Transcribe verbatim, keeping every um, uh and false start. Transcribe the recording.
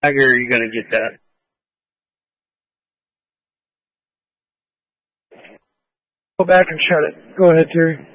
Tiger, are you going to get that? Go back and shut it. Go ahead, Terry.